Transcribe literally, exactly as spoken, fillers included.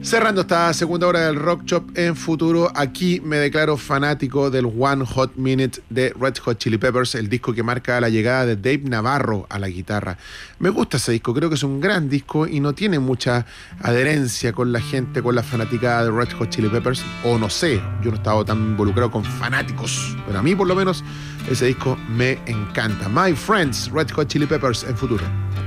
Cerrando esta segunda hora del Rock Shop en Futuro, aquí me declaro fanático del One Hot Minute de Red Hot Chili Peppers, el disco que marca la llegada de Dave Navarro a la guitarra. Me gusta ese disco, creo que es un gran disco y no tiene mucha adherencia con la gente, con la fanaticada de Red Hot Chili Peppers, o no sé, yo no he estado tan involucrado con fanáticos, pero a mí por lo menos ese disco me encanta. My Friends, Red Hot Chili Peppers en Futuro.